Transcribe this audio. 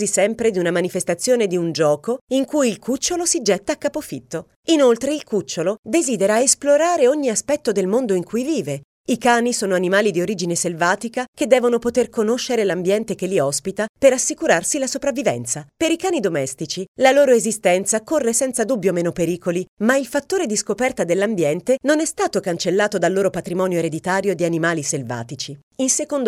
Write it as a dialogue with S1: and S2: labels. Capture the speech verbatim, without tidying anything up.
S1: quasi sempre di una manifestazione di un gioco in cui il cucciolo si getta a capofitto. Inoltre il cucciolo desidera esplorare ogni aspetto del mondo in cui vive. I cani sono animali di origine selvatica che devono poter conoscere l'ambiente che li ospita per assicurarsi la sopravvivenza. Per i cani domestici, la loro esistenza corre senza dubbio meno pericoli, ma il fattore di scoperta dell'ambiente non è stato cancellato dal loro patrimonio ereditario di animali selvatici. In secondo